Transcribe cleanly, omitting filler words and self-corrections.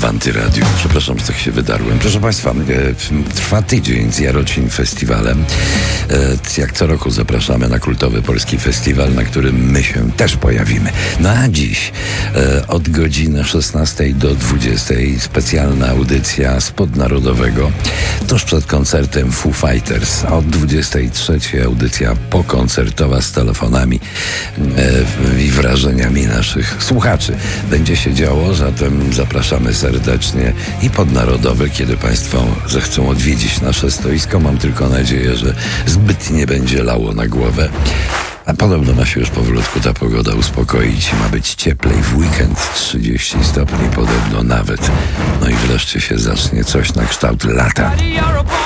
w Antyradiu. Przepraszam, że tak się wydarłem. Proszę Państwa, trwa tydzień z Jarocin Festiwalem. Jak co roku zapraszamy na kultowy polski festiwal, na którym my się też pojawimy. No a dziś od godziny 16 do 20 specjalna audycja spod Narodowego tuż przed koncertem Foo Fighters, a od 23 audycja pokoncertowa z telefonami i wrażeniami naszych słuchaczy. Będzie się działo, zatem zapraszamy serdecznie i pod Narodowy, kiedy Państwo zechcą odwiedzić nasze stoisko. Mam tylko nadzieję, że zbyt nie będzie lało na głowę. A podobno ma się już powolutku ta pogoda uspokoić. Ma być cieplej w weekend, 30 stopni podobno nawet. No i wreszcie się zacznie coś na kształt lata.